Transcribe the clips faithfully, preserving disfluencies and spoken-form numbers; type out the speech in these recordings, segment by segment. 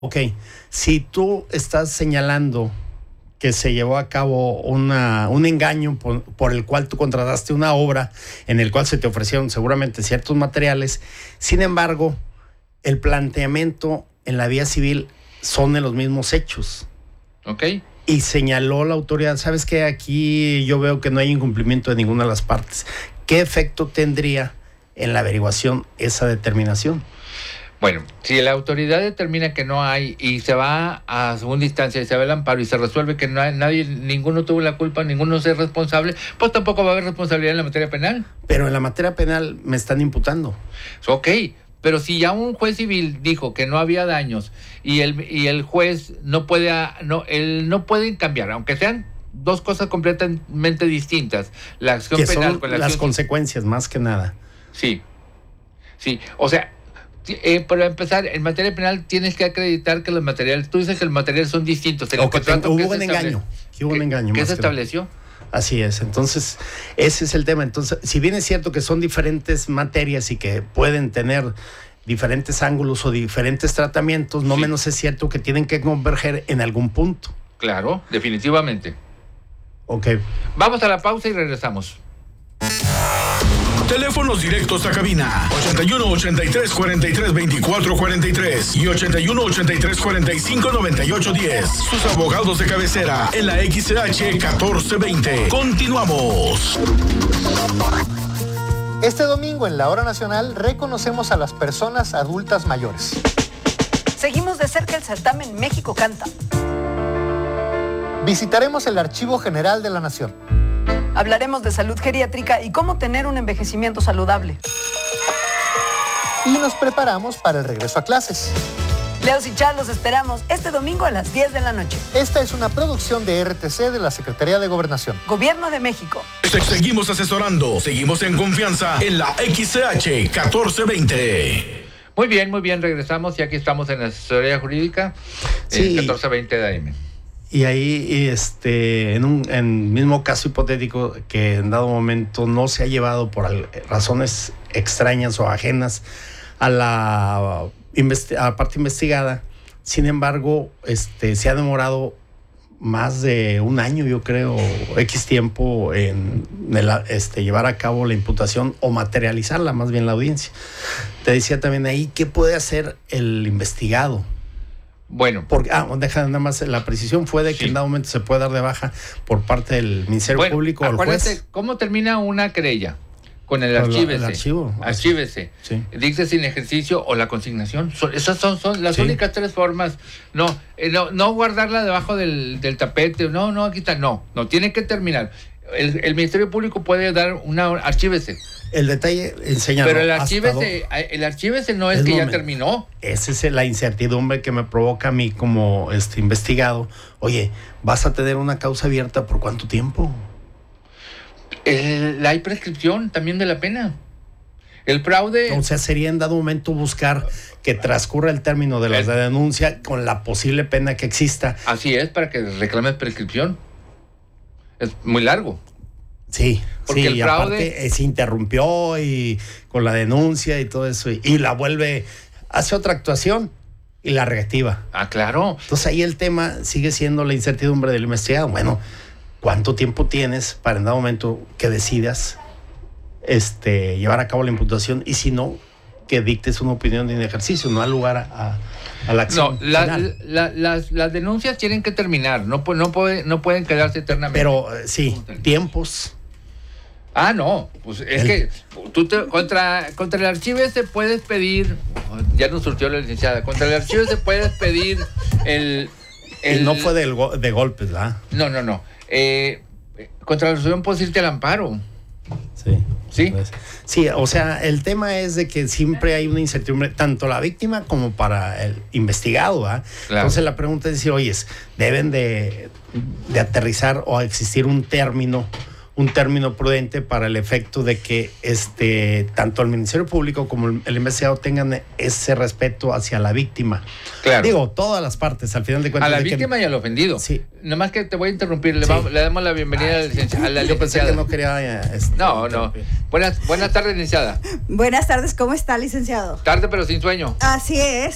Ok, si tú estás señalando que se llevó a cabo una, un engaño por, por el cual tú contrataste una obra en el cual se te ofrecieron seguramente ciertos materiales, sin embargo, el planteamiento en la vía civil son de los mismos hechos. Ok. Y señaló la autoridad, ¿sabes qué? Aquí yo veo que no hay incumplimiento de ninguna de las partes. ¿Qué efecto tendría en la averiguación esa determinación? Bueno, si la autoridad determina que no hay y se va a segunda instancia y se va el amparo y se resuelve que no hay, nadie, ninguno tuvo la culpa, ninguno es responsable, pues tampoco va a haber responsabilidad en la materia penal. Pero en la materia penal me están imputando. Ok, pero si ya un juez civil dijo que no había daños y el y el juez no puede no él no puede cambiar, aunque sean dos cosas completamente distintas, la acción que penal son con la las acción... consecuencias más que nada. Sí, sí, o sea, eh, para empezar, en materia penal tienes que acreditar que los materiales, tú dices que los materiales son distintos. O que te, hubo un engaño, que hubo un engaño. ¿Qué se estableció? Así es, entonces ese es el tema. Entonces, si bien es cierto que son diferentes materias y que pueden tener diferentes ángulos o diferentes tratamientos, no sí. menos es cierto que tienen que converger en algún punto. Claro, definitivamente. Ok. Vamos a la pausa y regresamos. Teléfonos directos a cabina ochenta y uno, ochenta y tres, cuarenta y tres, veinticuatro, cuarenta y tres y ochenta y uno, ochenta y tres, cuarenta y cinco, noventa y ocho, diez. Sus abogados de cabecera en la X C H catorce veinte. Continuamos. Este domingo en la Hora Nacional reconocemos a las personas adultas mayores. Seguimos de cerca el certamen México Canta. Visitaremos el Archivo General de la Nación. Hablaremos de salud geriátrica y cómo tener un envejecimiento saludable. Y nos preparamos para el regreso a clases. Leos y Char los esperamos este domingo a las diez de la noche. Esta es una producción de R T C de la Secretaría de Gobernación. Gobierno de México. Seguimos asesorando, seguimos en confianza en la X C H catorce veinte. Muy bien, muy bien, regresamos y aquí estamos en la asesoría jurídica, sí. En catorce veinte de A M. Y ahí, este, en un en mismo caso hipotético que en dado momento no se ha llevado por razones extrañas o ajenas a la, a la parte investigada, sin embargo, este, se ha demorado más de un año, yo creo, X tiempo en el, este, llevar a cabo la imputación o materializarla, más bien la audiencia. Te decía también ahí, ¿qué puede hacer el investigado? Bueno. Porque, ah, deja nada más, la precisión fue de que sí. en dado momento se puede dar de baja por parte del Ministerio bueno, Público o el juez. ¿Cómo termina una querella? Con el archívese. El archivo. Archívese. Sí. Dice sin ejercicio o la consignación. Son, esas son, son las sí. únicas tres formas. No, eh, no, no guardarla debajo del, del tapete. No, no, aquí está. No, no, tiene que terminar. El, el Ministerio Público puede dar una archívese. El detalle, enseñarlo. Pero el archívese, el archívese no es, es que momento. Ya terminó. Esa es la incertidumbre que me provoca a mí como este investigado. Oye, ¿vas a tener una causa abierta por cuánto tiempo? El, hay prescripción también de la pena. El fraude... O sea, sería en dado momento buscar que transcurra el término de la denuncia con la posible pena que exista. Así es, para que reclames prescripción. Es muy largo. Sí, porque sí, el y fraude aparte, eh, se interrumpió y con la denuncia y todo eso, y, y la vuelve, hace otra actuación y la reactiva. Ah, claro. Entonces ahí el tema sigue siendo la incertidumbre del investigado. Bueno, ¿cuánto tiempo tienes para en dado momento que decidas este, llevar a cabo la imputación? Y si no, que dictes una opinión de ejercicio, no al lugar a, a la acción. No, la, la, las, las denuncias tienen que terminar, no, no, puede, no pueden quedarse eternamente. Pero sí, tiempos. Ah, no, pues es el, que tú te, contra, contra el archívese puedes pedir, ya nos surgió la licenciada, contra el archívese puedes pedir el... el y no fue del, de golpes, ¿verdad? No, no, no. Eh, contra la resolución puedes irte al amparo. Sí. ¿Sí? Sí, o sea, el tema es de que siempre hay una incertidumbre, tanto la víctima como para el investigado, ¿verdad? Claro. Entonces la pregunta es decir, oye, ¿deben de, de aterrizar o existir un término, un término prudente para el efecto de que este tanto el Ministerio Público como el, el investigado tengan ese respeto hacia la víctima? Claro. Digo, todas las partes, al final de cuentas. A la de víctima que, y al ofendido. Sí. Nada más que te voy a interrumpir, le, sí. vamos, le damos la bienvenida ah, a la licenciada. Sí. Yo pensé que no quería... Este, no, no. Buenas, buenas tardes, licenciada. Buenas tardes, ¿cómo está, licenciado? Tarde, pero sin sueño. Así es.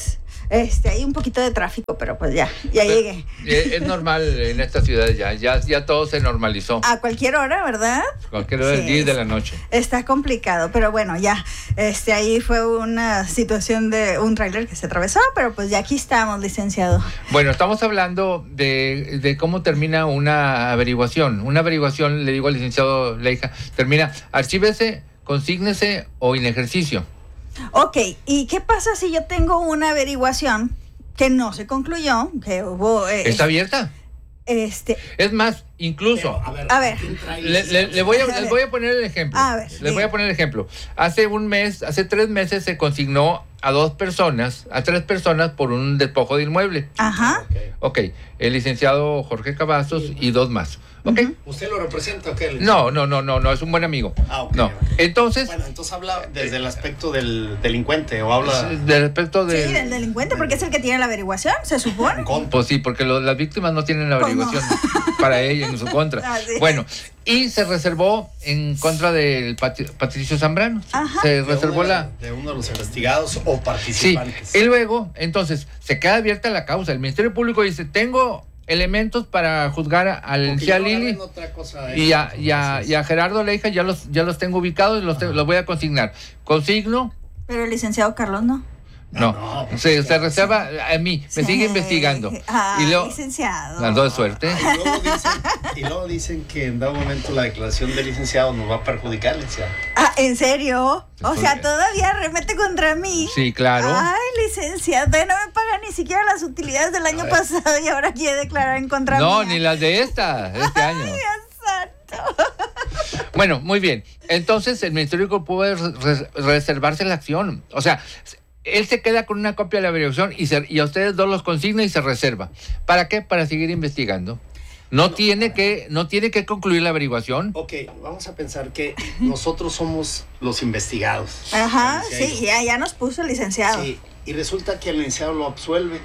Este, hay un poquito de tráfico, pero pues ya, ya Pero, llegué. Es, es normal en esta ciudad ya, ya, ya todo se normalizó. A cualquier hora, ¿verdad? Cualquier hora del Sí, día y de la noche. Está complicado, pero bueno, ya, este, ahí fue una situación de un tráiler que se atravesó, pero pues ya aquí estamos, licenciado. Bueno, estamos hablando de, de cómo termina una averiguación. Una averiguación, le digo al licenciado Leija, termina, archívese, consígnese o en ejercicio. Ok, ¿y qué pasa si yo tengo una averiguación que no se concluyó, que hubo... eh, ¿Está abierta? Este, Es más, incluso... Pero, a ver, A ver. ¿quién trae Le, le- le voy a, les voy a poner el ejemplo. A ver, les diga. voy a poner el ejemplo. Hace un mes, hace tres meses se consignó a dos personas, a tres personas por un despojo de inmueble. ajá. Ok, el licenciado Jorge Cavazos y dos más. Ok. ¿Usted lo representa o qué? No, no, no, no, no, es un buen amigo. Ah, ok, No. ok. Entonces, Bueno, entonces habla desde el aspecto del delincuente o habla de respecto de... Sí, del delincuente, porque es el que tiene la averiguación, se supone. en contra. Pues sí, porque lo- las víctimas no tienen la Pues no. averiguación para ella en su contra. Ah, sí. Bueno, y se reservó en contra del Pati- Patricio Zambrano. Ajá. Se De reservó uno, la... de uno de los investigados o Sí, participantes. y luego, entonces, se queda abierta la causa. El Ministerio Público dice, tengo elementos para juzgar al Porque licenciado yo Lili agarré otra cosa y a, esta, y, a, entonces, y a Gerardo Leija, ya los, ya los tengo ubicados y los, te- los voy a consignar. Consigno, Pero el licenciado Carlos no. no, no, pues, se, se reserva a mí, me Sí. sigue investigando. Ah, y luego, licenciado. las dos de suerte. Y luego, dicen, y luego dicen que en dado momento la declaración del licenciado nos va a perjudicar, licenciado. Ah, ¿en serio? O Pues, sea, eh. todavía remete contra mí. Sí, claro. Ay, licenciado, no me pagan ni siquiera las utilidades del año pasado y ahora quiere declarar en contra No, mía. ni las de esta, de este año. Dios santo. Bueno, muy bien. Entonces, el Ministerio Público puede res- reservarse la acción. O sea, él se queda con una copia de la averiguación y, se- y a ustedes dos los consigna y se reserva. ¿Para qué? Para seguir investigando. No tiene que, no tiene que concluir la averiguación. Ok, vamos a pensar que nosotros somos los investigados. Ajá, Como decía sí, yo. ya, ya nos puso el licenciado. Sí, Sí, y resulta que el licenciado lo absuelve.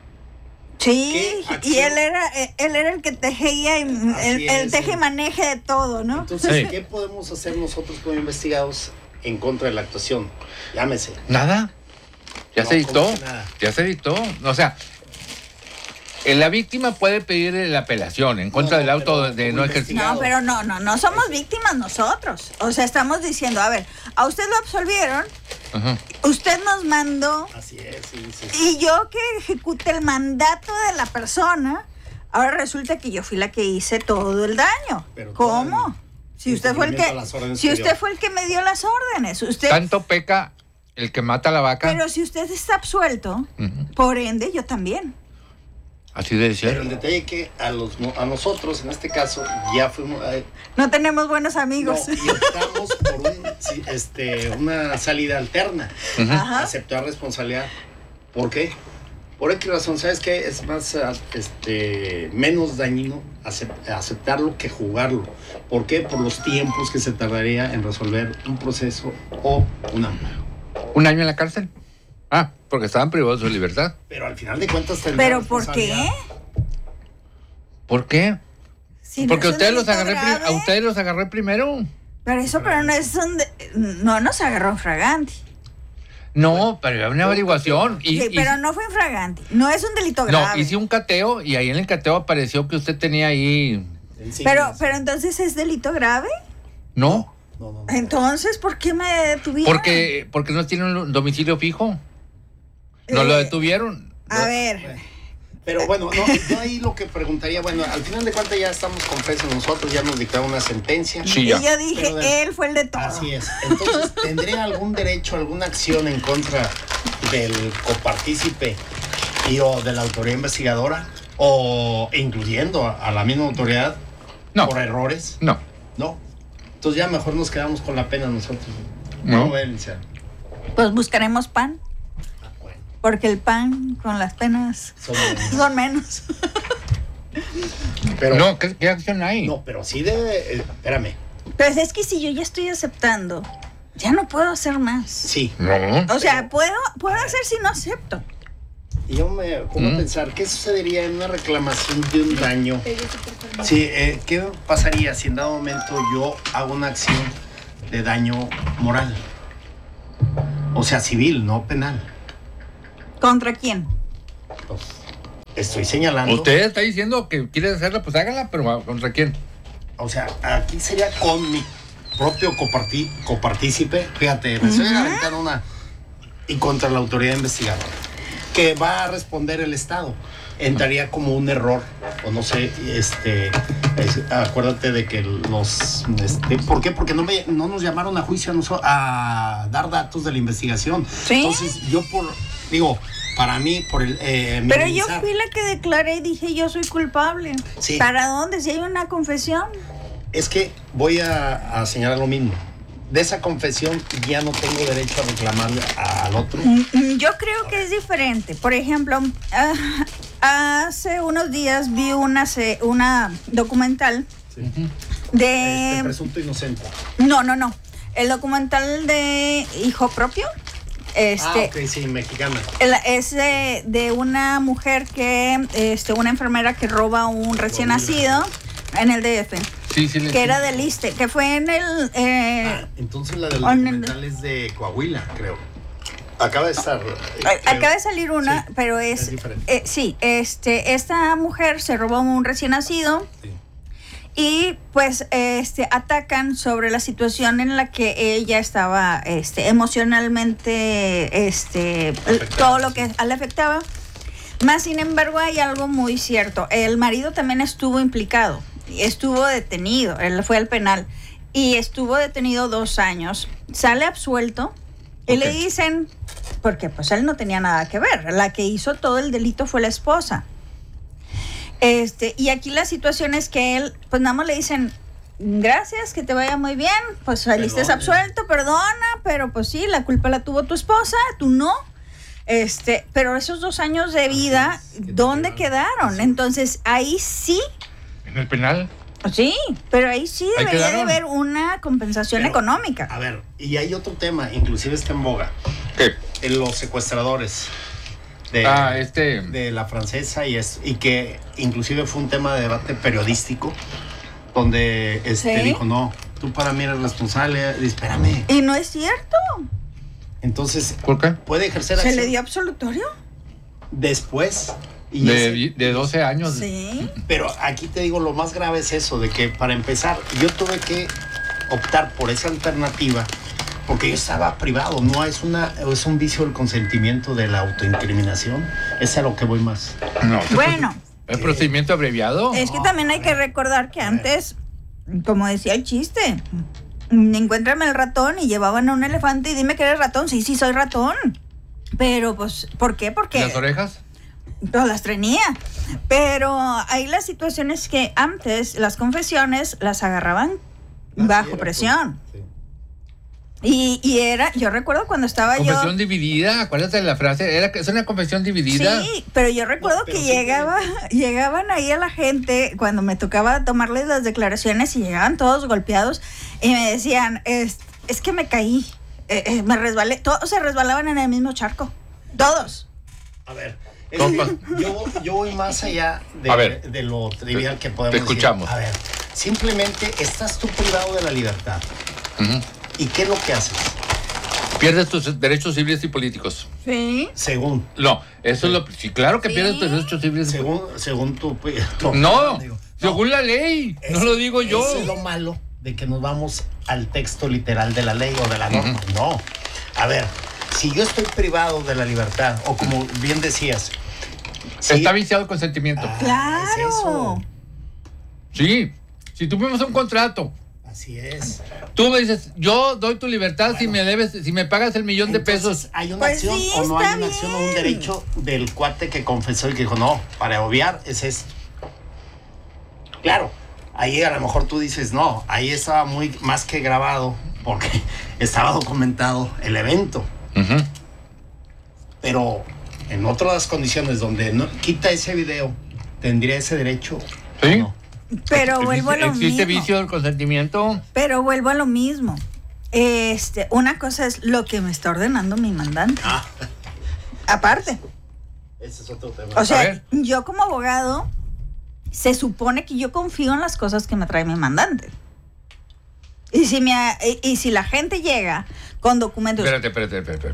¿Qué y acción? él era, él era el que tejía, y, Así el, el es, teje sí. y maneje de todo, ¿no? Entonces, Sí. ¿qué podemos hacer nosotros como investigados en contra de la actuación? Llámese. Nada. Ya No, se dictó. ¿cómo que nada? Ya se dictó. O sea, eh, la víctima puede pedir la apelación en contra No, del auto pero de como no ejercicio. No, pero no, no, no somos víctimas nosotros. O sea, estamos diciendo, a ver, a usted lo absolvieron, Ajá. usted nos mandó Así es, sí, sí, sí. y yo que ejecute el mandato de la persona, ahora resulta que yo fui la que hice todo el daño. Pero todo ¿Cómo? en- Si en usted fue el cumplimiento que, a las órdenes si que usted dio. fue el que me dio las órdenes, usted, Tanto peca el que mata a la vaca. pero si usted está absuelto, Ujú. por ende yo también. Así debe Pero el ser. detalle es que a, los, a nosotros, en este caso, ya fuimos... eh, No tenemos buenos no, amigos. y optamos por un, sí, este, una salida alterna. Ujú. Ajá. Aceptar responsabilidad. ¿Por qué? Por X razón, ¿sabes qué? Es más ah, este, menos dañino acep- aceptarlo que jugarlo. ¿Por qué? Por los tiempos que se tardaría en resolver un proceso o un amparo. ¿Un año en la cárcel? Ah, porque estaban privados de su libertad. Pero al final de cuentas tendrá ¿Pero por qué? responsabilidad. ¿Por qué? Si no Porque es un ustedes los delito agarré pri- grave. a ustedes los agarré primero. Pero eso, pero no es un... de- no nos agarró en fragante. No, pero era una averiguación. Y, Sí, y- pero no fue en fragante. No es un delito no, grave. hice un cateo y ahí en el cateo apareció que usted tenía ahí. Insignias. Pero, pero entonces es delito grave. No, No, no, no. Entonces, ¿por qué me detuvieron? porque, porque no tiene un domicilio fijo. No lo Eh, detuvieron. A ver, Pero bueno, no, yo ahí lo que preguntaría, bueno, al final de cuentas ya estamos confesos nosotros, ya nos dictaron una sentencia. Sí, y ya. yo dije, Pero de- él fue el de todo. Así es. Entonces, ¿tendría algún derecho, alguna acción en contra del copartícipe y o de la autoridad investigadora? O incluyendo a, a la misma autoridad No. por errores? No. No. Entonces ya mejor nos quedamos con la pena nosotros. No. ¿Cómo ve, licenciado? Pues buscaremos pan, Ah, bueno, porque el pan con las penas son buenos. son menos. Pero, No, ¿qué, qué acción hay? no, pero sí debe, eh, espérame, Pero es que si yo ya estoy aceptando, ya no puedo hacer más. sí. No. O sea, puedo, puedo hacer si no acepto. Y yo me pongo Mm. a pensar, ¿qué sucedería en una reclamación de un daño? Sí, eh, ¿qué pasaría si en dado momento yo hago una acción de daño moral? O sea, civil, no penal. ¿Contra quién? Pues, estoy señalando. Usted está diciendo que quiere hacerla, pues hágala, pero ¿contra quién? O sea, aquí sería con mi propio copartí, copartícipe. Fíjate, me estoy aventando una. Y contra la autoridad investigadora. Que va a responder el Estado. Entraría como un error, o no sé, este, es, acuérdate de que los, este, ¿por qué? Porque no, me, no nos llamaron a juicio a, nosotros, a dar datos de la investigación. ¿Sí? Entonces, yo por, digo, para mí, por el... Eh, Pero minimizar. yo fui la que declaré y dije, yo soy culpable. Sí. ¿Para dónde? Si hay una confesión. Es que voy a, a señalar lo mismo. De esa confesión ya no tengo derecho a reclamarle al otro. Yo creo que es diferente. Por ejemplo, uh, hace unos días vi una, se- una documental Sí. de... Este presunto inocente. No, no, no. El documental de Hijo Propio. Este, Ah, ok, sí, mexicana. el- es de, de una mujer que, este, una enfermera que roba un recién nacido en el D F. Sí, sí. le- Que era del ISSSTE, que fue en el... eh, Ah, entonces la del en el- documental es de Coahuila, creo. Acaba de estar. eh, A- creo. Acaba de salir una, Sí, pero es, es diferente. eh, sí, este, esta mujer se robó un recién nacido Sí. y pues este atacan sobre la situación en la que ella estaba este emocionalmente este Afectada, todo lo sí. que le afectaba. Más sin embargo hay algo muy cierto, el marido también estuvo implicado, estuvo detenido, él fue al penal y estuvo detenido dos años, sale absuelto. Y Ok. le dicen, porque pues él no tenía nada que ver, la que hizo todo el delito fue la esposa. Este, y aquí la situación es que él, pues nada más le dicen, gracias, que te vaya muy bien, pues saliste Perdone. absuelto, perdona, pero pues sí, la culpa la tuvo tu esposa, tú no. Este, pero esos dos años de vida, Así es, que te ¿dónde quedan. quedaron? Sí. Entonces ahí sí, En el penal. sí, pero ahí sí Ahí debería de quedaron. haber una compensación Pero, económica. A ver, y hay otro tema, inclusive está en boga. ¿Qué? En los secuestradores de, Ah, este. de la francesa y, es, y que inclusive fue un tema de debate periodístico donde este, ¿Sí? dijo, no, tú para mí eres responsable, y, espérame. Y no es cierto. Entonces, ¿Por qué? puede ejercer ¿Se acción le dio absolutorio? después. Y De, ese- de doce años. Sí. Pero aquí te digo, lo más grave es eso, de que para empezar, yo tuve que optar por esa alternativa porque yo estaba privado, no es una es un vicio del consentimiento de la autoincriminación, es a lo que voy más. No. Bueno, ¿El procedimiento abreviado? es que también hay que recordar que antes, como decía el chiste, encuéntrame el ratón y llevaban a un elefante y dime que eres ratón. Sí, sí, soy ratón. Pero, pues, ¿por qué? Porque ¿Las orejas? todas las tenía. Pero ahí la situación es que antes las confesiones las agarraban bajo Así era, presión. pues, sí. Y, y era, yo recuerdo cuando estaba Confesión yo... dividida, acuérdate de la frase, era, es una confesión dividida. Sí, pero yo recuerdo No, pero que sí, llegaba, llegaban ahí a la gente cuando me tocaba tomarles las declaraciones y llegaban todos golpeados y me decían, es, es que me caí, eh, eh, me resbalé, todos se resbalaban en el mismo charco, todos. A ver, es Compa. que yo, yo voy más allá de, A ver, de lo trivial que te podemos decir. escuchamos. A ver, simplemente estás tú privado de la libertad. Ujú. ¿Y qué es lo que haces? Pierdes tus derechos civiles y políticos. Sí. Según, No, eso es lo. Sí, claro que Sí. pierdes tus derechos civiles y según, según tu... tu- No, digo, según la ley. No Ese- lo digo yo. Eso es lo malo de que nos vamos al texto literal de la ley o de la norma. No. A ver, si yo estoy privado de la libertad, o como bien decías, sí, Está viciado el consentimiento. Ah, Claro. es eso. Sí. Si tú firmas un contrato, Así es. tú me dices, yo doy tu libertad si me debes, si me pagas el millón de Entonces, pesos. ¿hay una Pues acción sí, o no hay está una acción o un bien. derecho del cuate que confesó y que dijo, no, para obviar es esto? Claro, ahí a lo mejor tú dices, no, ahí estaba muy más que grabado porque estaba documentado el evento. Ujú. Pero en otras condiciones donde no quita ese video, ¿tendría ese derecho? Sí. ¿O no? Pero Existe- vuelvo a lo Existe mismo. vicio del consentimiento. Pero vuelvo a lo mismo. Este, una cosa es lo que me está ordenando mi mandante. Ah, Aparte. ese es otro tema. O sea, ver. yo como abogado, se supone que yo confío en las cosas que me trae mi mandante. Y si, me, y, y si la gente llega con documentos... Espérate, espérate, espérate, espérate.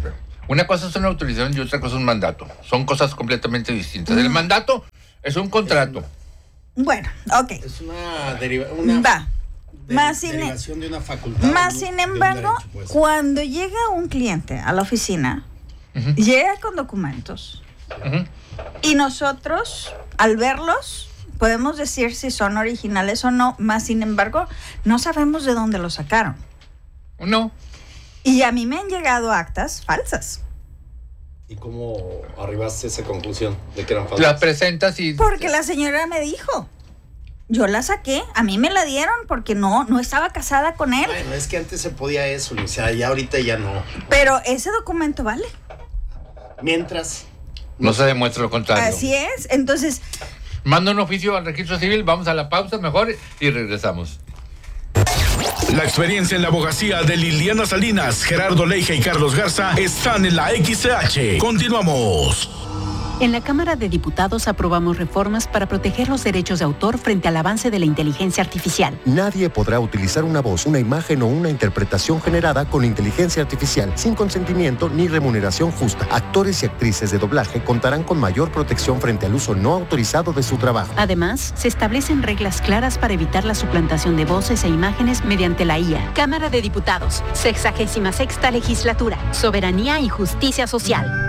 Una cosa es una autorización y otra cosa es un mandato. Son cosas completamente distintas. El mandato es un contrato. Bueno, ok. Es una derivación. Va. De, más sin, derivación de una facultad. Más sin de embargo, derecho, pues. Cuando llega un cliente a la oficina, uh-huh. llega con documentos. Uh-huh. Y nosotros, al verlos, podemos decir si son originales o no, más sin embargo, no sabemos de dónde los sacaron. No. Y a mí me han llegado actas falsas. ¿Y cómo arribaste a esa conclusión de que eran falsas? Las presentas y... Porque la señora me dijo. Yo la saqué, a mí me la dieron porque no, no estaba casada con él. Bueno, es que antes se podía eso, o sea, ya ahorita ya no. Pero ese documento vale. Mientras... No se demuestra lo contrario. Así es, entonces... Manda un oficio al registro civil, vamos a la pausa mejor y regresamos. La experiencia en la abogacía de Liliana Salinas, Gerardo Leija y Carlos Garza están en la X C H. Continuamos. En la Cámara de Diputados aprobamos reformas para proteger los derechos de autor frente al avance de la inteligencia artificial. Nadie podrá utilizar una voz, una imagen o una interpretación generada con inteligencia artificial sin consentimiento ni remuneración justa. Actores y actrices de doblaje contarán con mayor protección frente al uso no autorizado de su trabajo. Además, se establecen reglas claras para evitar la suplantación de voces e imágenes mediante la I A. Cámara de Diputados, sexagésima sexta legislatura, soberanía y justicia social.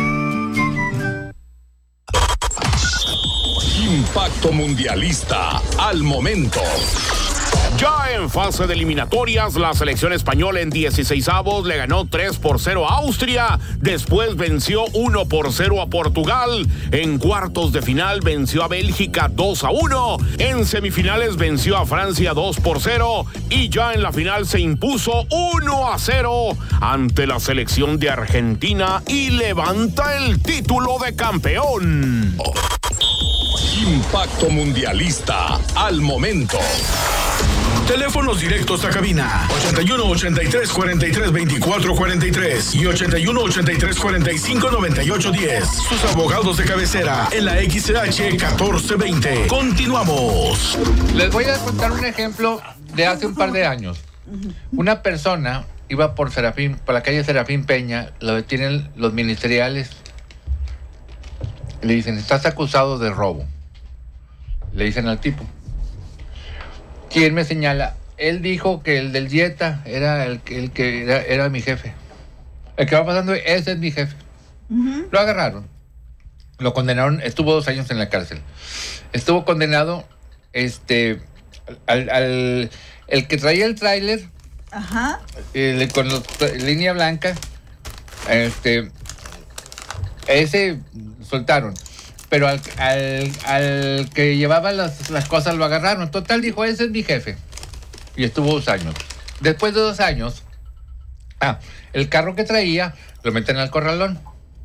Impacto mundialista al momento. Ya en fase de eliminatorias, la selección española en dieciseisavos le ganó tres por cero a Austria. Después venció uno por cero a Portugal. En cuartos de final venció a Bélgica dos a uno. En semifinales venció a Francia dos por cero. Y ya en la final se impuso uno a cero ante la selección de Argentina y levanta el título de campeón. Impacto mundialista al momento. Teléfonos directos a cabina ochenta y uno, ochenta y tres, cuarenta y tres, veinticuatro, cuarenta y tres y ochenta y uno, ochenta y tres, cuarenta y cinco, noventa y ocho, diez. Sus abogados de cabecera en la X C H catorce veinte. Continuamos. Les voy a contar un ejemplo de hace un par de años. Una persona iba por Serafín, por la calle Serafín Peña, lo detienen los ministeriales. Le dicen, estás acusado de robo. Le dicen al tipo. ¿Quién me señala? Él dijo que el del Jetta era el, el que era, era mi jefe. El que va pasando, ese es mi jefe. Uh-huh. Lo agarraron. Lo condenaron, estuvo dos años en la cárcel. Estuvo condenado, este, al, al el que traía el tráiler, ajá, el, con los, línea blanca, este, ese soltaron. Pero al, al, al que llevaba las, las cosas lo agarraron. Total, dijo, ese es mi jefe. Y estuvo dos años. Después de dos años, ah, el carro que traía lo meten al corralón.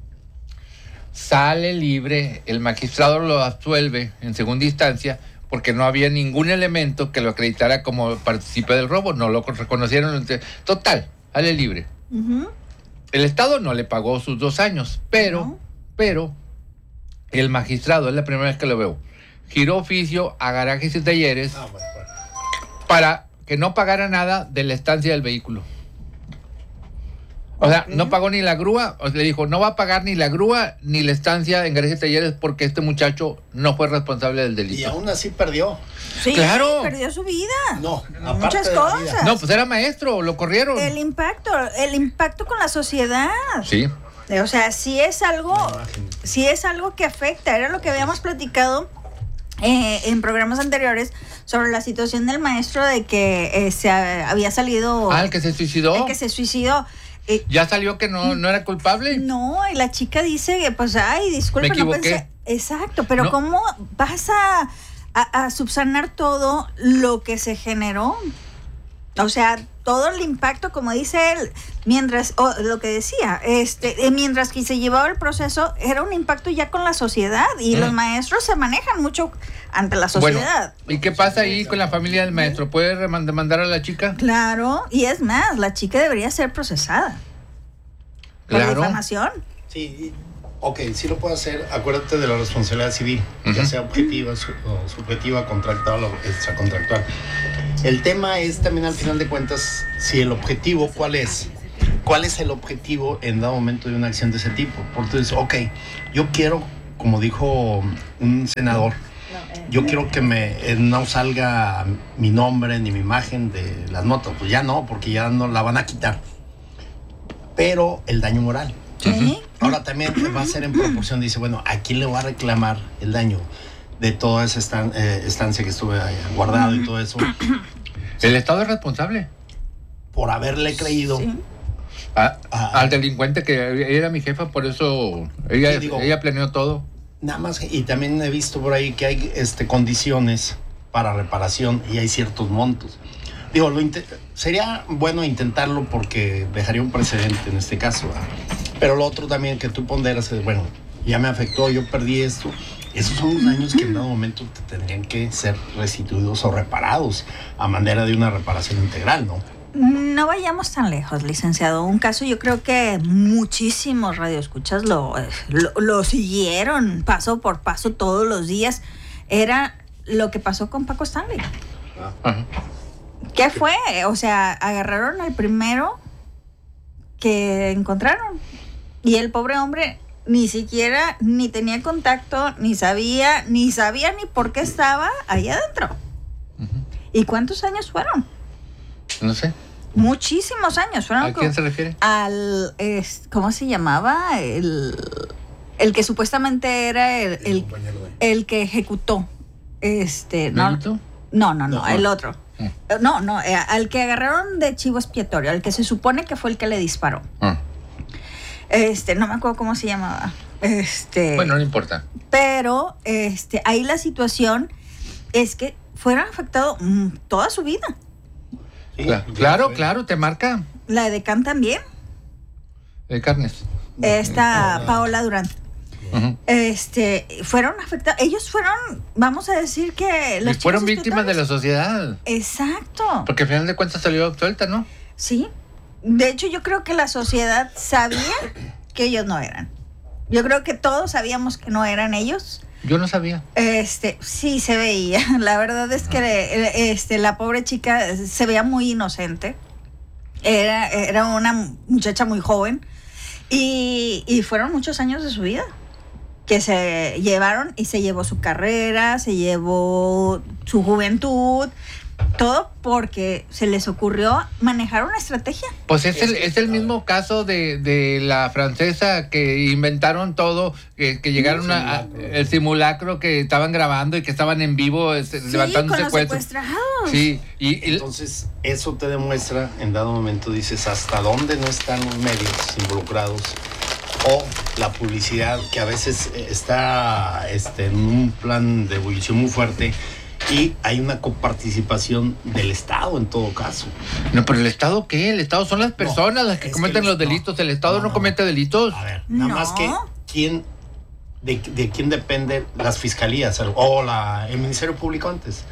Sale libre, el magistrado lo absuelve en segunda instancia porque no había ningún elemento que lo acreditara como partícipe del robo. No lo reconocieron. Total, sale libre. Uh-huh. El Estado no le pagó sus dos años, pero, uh-huh. pero... el magistrado, es la primera vez que lo veo, giró oficio a Garajes y Talleres ah, bueno, bueno. para que no pagara nada de la estancia del vehículo. O sea, okay. no pagó ni la grúa, o sea, le dijo, no va a pagar ni la grúa ni la estancia en Garajes y Talleres porque este muchacho no fue responsable del delito. Y aún así perdió. Sí, claro. perdió su vida. No, muchas cosas. No, pues era maestro, lo corrieron. El impacto, el impacto con la sociedad. Sí. O sea, sí es algo, sí es algo que afecta. Era lo que habíamos platicado eh, en programas anteriores sobre la situación del maestro de que eh, se ha, había salido. Ah, el que se suicidó. El que se suicidó. Eh, ¿Ya salió que no, no era culpable? No, y la chica dice que, pues, ay, disculpe, Me no equivoqué. pensé. Exacto, pero No. ¿cómo vas a, a, a subsanar todo lo que se generó? O sea, todo el impacto, como dice él, mientras, o lo que decía, este, eh, mientras que se llevaba el proceso, era un impacto ya con la sociedad y mm. los maestros se manejan mucho ante la sociedad. Bueno, ¿y qué pasa ahí con la familia del maestro? ¿Puede demandar a la chica? Claro, y es más, la chica debería ser procesada. Claro. Por difamación. Sí, ok, sí lo puede hacer. Acuérdate de la responsabilidad civil, uh-huh. ya sea objetiva, su, o subjetiva, contractual o extracontractual. El tema es también, al final de cuentas, si el objetivo, ¿cuál es? ¿cuál es el objetivo en dado momento de una acción de ese tipo? Porque tú dices, ok, yo quiero, como dijo un senador, yo quiero que me, no salga mi nombre ni mi imagen de las notas. Pues ya no, porque ya no la van a quitar. Pero el daño moral. ¿Sí? Ahora también va a ser en proporción. Dice, bueno, ¿a quién le va a reclamar el daño de toda esa estan, eh, estancia que estuve ahí guardado y todo eso? El Estado es responsable. Por haberle creído. Sí. A, Ah, al delincuente que era mi jefa, por eso ella, Sí, digo, ella planeó todo. Nada más, y también he visto por ahí que hay este, condiciones para reparación y hay ciertos montos. Digo, lo inte- sería bueno intentarlo porque dejaría un precedente en este caso, ¿verdad? Pero lo otro también que tú ponderas es, bueno, ya me afectó, yo perdí esto. Esos son los daños que en dado momento te tendrían que ser restituidos o reparados a manera de una reparación integral, ¿no? No vayamos tan lejos, licenciado. Un caso yo creo que muchísimos radioescuchas lo, lo, lo siguieron paso por paso todos los días. Era lo que pasó con Paco Stanley. Ajá. ¿Qué fue? O sea, agarraron al primero que encontraron. Y el pobre hombre ni siquiera ni tenía contacto, ni sabía, ni sabía ni por qué estaba ahí adentro. Uh-huh. ¿Y cuántos años fueron? No sé. Muchísimos años. Fueron ¿A quién se refiere? Al, es, ¿cómo se llamaba? El, el que supuestamente era el, el, el que ejecutó. Este, no, ¿Nayito? no, no, no, No, el no. otro. No, no, eh, al que agarraron de chivo expiatorio, al que se supone que fue el que le disparó. Ah. Este, no me acuerdo cómo se llamaba. Este, Bueno, no importa. pero este, ahí la situación es que fueron afectados mm, toda su vida. Sí, Cla- ya claro, fue. claro, te marca La de Can también. el carnes. Esta Ah. Paola Durán. Uh-huh. Este, fueron afectados. Ellos fueron, vamos a decir que Y los fueron chivos víctimas de la expiatorios. sociedad. Exacto. Porque al final de cuentas salió suelta, ¿no? Sí. De hecho, yo creo que la sociedad sabía que ellos no eran. Yo creo que todos sabíamos que no eran ellos. Yo no sabía. Este, sí se veía. La verdad es que este, la pobre chica se veía muy inocente. Era, era una muchacha muy joven. Y, y fueron muchos años de su vida que se llevaron, y se llevó su carrera, se llevó su juventud, todo porque se les ocurrió manejar una estrategia. Pues es el, es el mismo caso de, de la francesa que inventaron todo, que, que llegaron a, a el simulacro, que estaban grabando y que estaban en vivo este, Sí, levantando con los secuestros. secuestrados. Sí, y, y Entonces, eso te demuestra, en dado momento dices, hasta dónde no están los medios involucrados o la publicidad, que a veces eh, está este, en un plan de ebullición muy fuerte, y hay una coparticipación del Estado en todo caso. no, pero el Estado ¿qué? El Estado son las personas No, las que es cometen que los no. delitos. El Estado no, No, no no. comete delitos. A ver, nada No. más que quién, de, de quién depende las fiscalías o la, el Ministerio Público antes.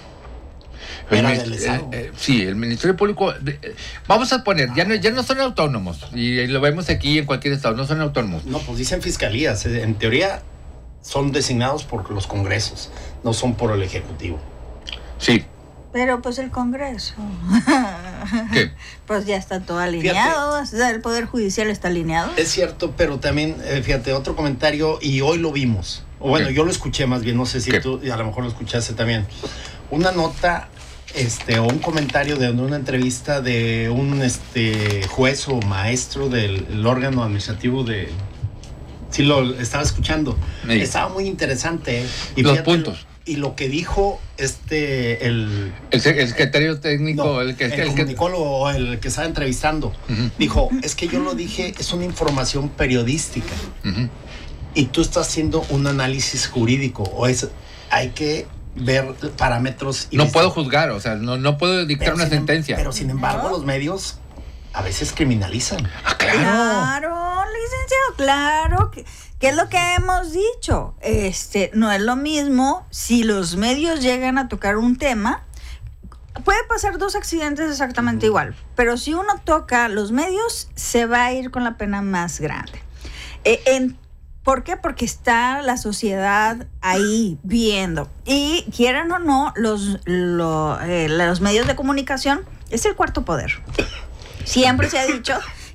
El Era minist- del Estado. eh, eh, sí, el Ministerio Público, de- eh, vamos a poner, ya no, ya no son autónomos, y, eh, lo vemos aquí en cualquier estado, no son autónomos. No, pues dicen fiscalías. eh, En teoría son designados por los congresos, no son por el Ejecutivo. Sí. Pero pues el Congreso. ¿Qué? Pues ya está todo alineado. O sea, el Poder Judicial está alineado. Es cierto, pero también, eh, fíjate, otro comentario, y hoy lo vimos. O bueno, ¿Qué? yo lo escuché más bien, no sé si ¿Qué? tú a lo mejor lo escuchaste también. Una nota, este, o un comentario de una entrevista de un este juez o maestro del el órgano administrativo de. Sí, lo estaba escuchando. Sí. Estaba muy interesante. ¿eh? Y Los fíjate, puntos. Y lo que dijo este, el. El, se- el secretario técnico, No, el que... el, el que- comunicólogo o el que estaba entrevistando, Ujú. dijo, es que yo lo dije, es una información periodística Ujú. y tú estás haciendo un análisis jurídico, o es, hay que ver parámetros. Y No vis- puedo juzgar, o sea, no, no puedo dictar pero una sin em- sentencia. Pero sin embargo, No. los medios a veces criminalizan. Ah, claro. Claro, licenciado, claro. que- ¿Qué es lo que hemos dicho? Este, no es lo mismo si los medios llegan a tocar un tema. Puede pasar dos accidentes exactamente igual, pero si uno toca los medios, se va a ir con la pena más grande. Eh, en, ¿Por qué? Porque está la sociedad ahí viendo. Y quieran o no, los, lo- eh, los medios de comunicación es el cuarto poder. Siempre se ha dicho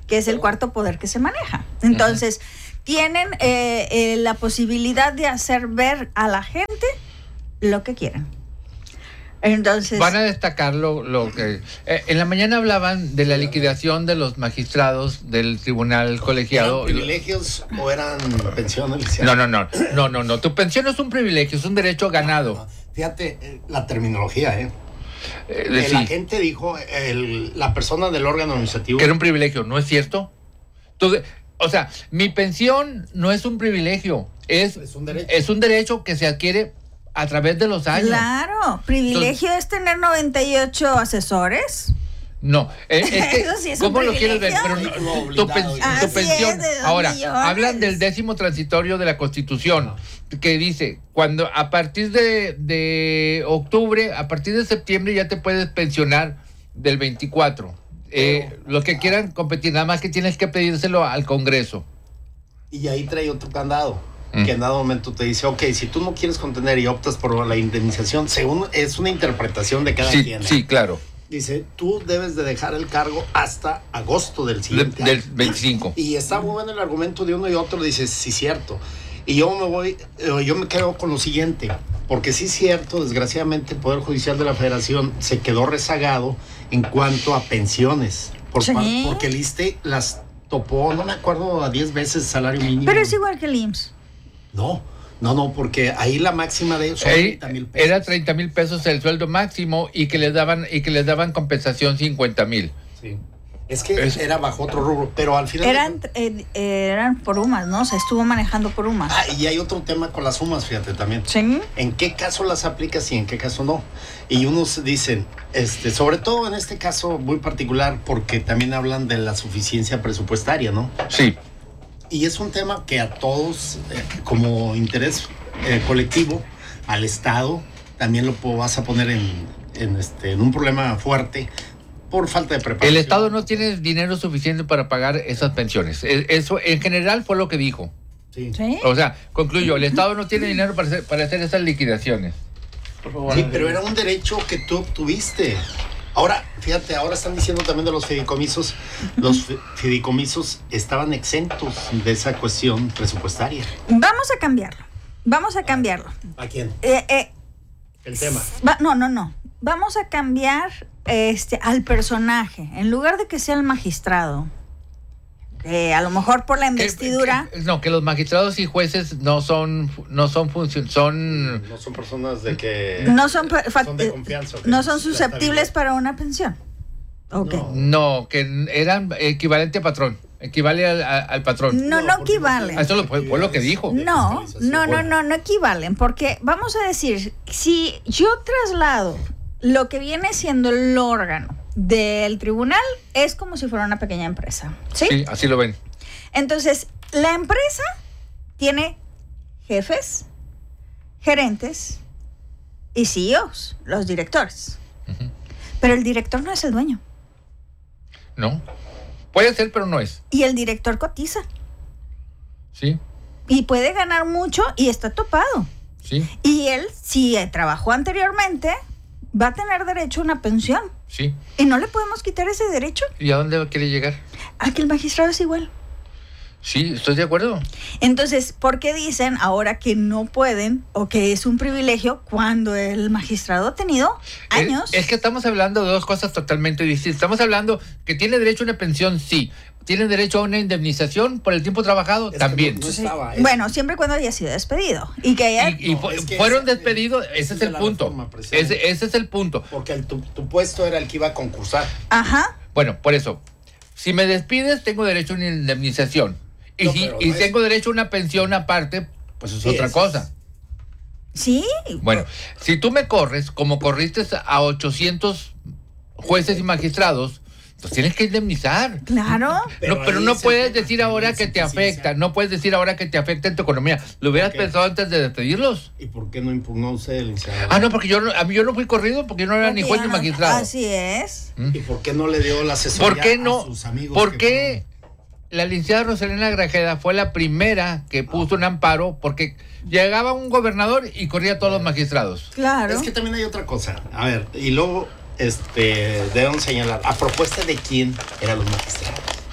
que es el cuarto poder que se maneja. Entonces, uh-huh. tienen eh, eh, la posibilidad de hacer ver a la gente lo que quieran. Entonces, van a destacar lo, lo que... Eh, en la mañana hablaban de la liquidación de los magistrados del tribunal colegiado. ¿Eran privilegios o eran pensiones? No, no, no, no, no, no. Tu pensión no es un privilegio, es un derecho ganado. No, no. Fíjate, la terminología, ¿eh? eh de, la sí. gente dijo, el, la persona del órgano administrativo... Que era un privilegio, ¿no es cierto? Tú, o sea, mi pensión no es un privilegio, es, es, un, derecho. es un derecho que se adquiere a través de los años. Claro, privilegio Entonces, es tener noventa y ocho asesores. No, es, es que, Eso sí es ¿cómo un lo quieres ver? Pero no, no, tu, pen, tu pensión. Es, Ahora, millones. hablan del décimo transitorio de la Constitución, que dice, cuando a partir de, de octubre, a partir de septiembre ya te puedes pensionar del veinticuatro. Eh, los que quieran competir, nada más que tienes que pedírselo al Congreso. Y ahí trae otro candado. Que en dado momento te dice, ok, si tú no quieres contener y optas por la indemnización, según es una interpretación de cada sí, quien. ¿eh? Sí, claro. Dice, tú debes de dejar el cargo hasta agosto del siguiente de, año. Del veinticinco. Y está muy bueno el argumento de uno y otro, dice, sí, cierto. Y yo me voy, yo me quedo con lo siguiente, porque sí es cierto, desgraciadamente el Poder Judicial de la Federación se quedó rezagado en cuanto a pensiones, por ¿Sí? par, porque el I S S S T E las topó, no me acuerdo, a diez veces el salario mínimo. Pero es igual que el I M S S. No, no, no, porque ahí la máxima de son treinta mil pesos. Era treinta mil pesos el sueldo máximo y que les daban y que les daban compensación cincuenta mil. Sí. Es que es, era bajo otro rubro, pero al final... Eran, eh, eran por UMAS, ¿no? Se estuvo manejando por UMAS. Ah, y hay otro tema con las sumas, fíjate, también. Sí. ¿En qué caso las aplicas y en qué caso no? Y unos dicen, este, sobre todo en este caso muy particular, porque también hablan de la suficiencia presupuestaria, ¿no? Sí. Y es un tema que a todos, eh, como interés eh, colectivo, al Estado, también lo vas a poner en, en, este, en un problema fuerte por falta de preparación. El Estado no tiene dinero suficiente para pagar esas pensiones. Eso en general fue lo que dijo. Sí. ¿Sí? O sea, concluyo, el Estado no tiene dinero para hacer, para hacer esas liquidaciones. Por favor, sí, pero era un derecho que tú obtuviste. Ahora, fíjate, ahora están diciendo también de los fideicomisos, los fideicomisos estaban exentos de esa cuestión presupuestaria. Vamos a cambiarlo, vamos a cambiarlo. ¿A quién? Eh, eh, El tema. Va, no, no, no. Vamos a cambiar este, al personaje. En lugar de que sea el magistrado, que a lo mejor por la investidura... Que, que, no, que los magistrados y jueces no son no son función, son... No son personas de que... No son, son de confianza. No son susceptibles para una pensión. Okay. No. no, que eran equivalente a patrón. Equivale al, al patrón. No, no, no equivalen. Eso lo, fue, fue lo que dijo. No, no, no, no, no equivalen. Porque vamos a decir, si yo traslado lo que viene siendo el órgano del tribunal, es como si fuera una pequeña empresa. Sí, sí, así lo ven. Entonces, la empresa tiene jefes, gerentes y C E Os, los directores. Uh-huh. Pero el director no es el dueño. No. Puede ser, pero no es. Y el director cotiza. Sí. Y puede ganar mucho y está topado. Sí. Y él, si trabajó anteriormente, va a tener derecho a una pensión. Sí. Y no le podemos quitar ese derecho. ¿Y a dónde quiere llegar? A que el magistrado es igual. Sí, estoy de acuerdo. Entonces, ¿por qué dicen ahora que no pueden o que es un privilegio cuando el magistrado ha tenido años? Es, es que estamos hablando de dos cosas totalmente distintas. Estamos hablando que tiene derecho a una pensión, sí. Tiene derecho a una indemnización por el tiempo trabajado, es también. No, no estaba, sí. Bueno, siempre y cuando haya sido despedido. Y que haya... Y, y no, fu- es que fueron ese, despedidos, ese, ese es el punto. Reforma, ese, ese es el punto. Porque el, tu, tu puesto era el que iba a concursar. Ajá. Bueno, por eso, si me despides, tengo derecho a una indemnización. Y, no, si, y no tengo es... derecho a una pensión aparte, pues es sí, otra cosa. Es... Sí. Bueno, si tú me corres, como corriste a ochocientos jueces y magistrados, pues tienes que indemnizar. Claro. Pero, no, pero no puedes decir ahora que te afecta, no puedes decir ahora que te afecta en tu economía. ¿Lo hubieras pensado antes de despedirlos? ¿Y por qué no impugnó usted el licenciado? Ah, no, porque yo no, a mí yo no fui corrido porque yo no era porque ni juez ni magistrado. Así es. ¿Mm? ¿Y por qué no le dio la asesoría ¿Por qué no? a sus amigos? ¿Por qué la licenciada Rosalina Grajeda fue la primera que puso un amparo? Porque llegaba un gobernador y corría a todos los magistrados. Claro. Es que también hay otra cosa. A ver, y luego este deben señalar, ¿a propuesta de quién eran los magistrados?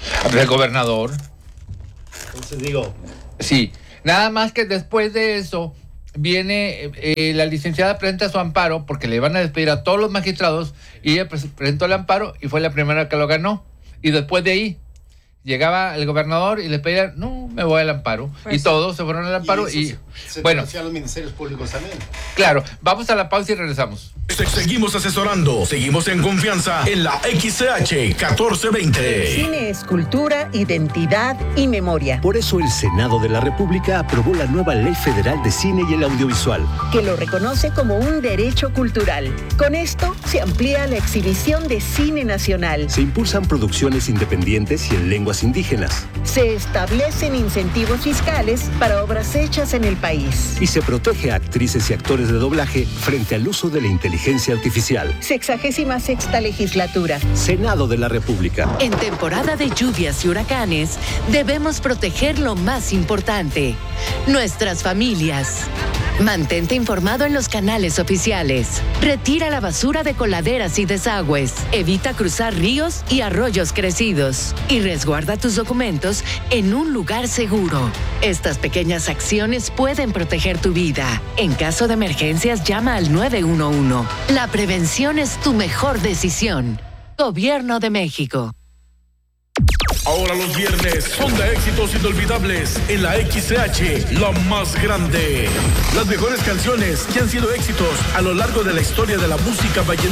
El gobernador. Entonces digo... Sí, nada más que después de eso viene eh, la licenciada presenta su amparo porque le iban a despedir a todos los magistrados y ella presentó el amparo y fue la primera que lo ganó. Y después de ahí llegaba el gobernador y le pedía, no, me voy al amparo. Pues, y todos se fueron al amparo y, y se, se bueno. a los ministerios públicos también. Claro, vamos a la pausa y regresamos. Seguimos asesorando, seguimos en confianza en la X C H catorce veinte. El cine es cultura, identidad y memoria. Por eso el Senado de la República aprobó la nueva Ley Federal de Cine y el Audiovisual, que lo reconoce como un derecho cultural. Con esto se amplía la exhibición de cine nacional. Se impulsan producciones independientes y en lenguas indígenas. Se establecen incentivos fiscales para obras hechas en el país. Y se protege a actrices y actores de doblaje frente al uso de la inteligencia artificial. Sexagésima sexta legislatura. Senado de la República. En temporada de lluvias y huracanes, debemos proteger lo más importante, nuestras familias. Mantente informado en los canales oficiales. Retira la basura de coladeras y desagües. Evita cruzar ríos y arroyos crecidos. Y resguarda tus documentos en un lugar seguro. Estas pequeñas acciones pueden proteger tu vida. En caso de emergencias, llama al nueve uno uno. La prevención es tu mejor decisión. Gobierno de México. Ahora los viernes son de éxitos inolvidables en la X C H, la más grande. Las mejores canciones que han sido éxitos a lo largo de la historia de la música vallenata.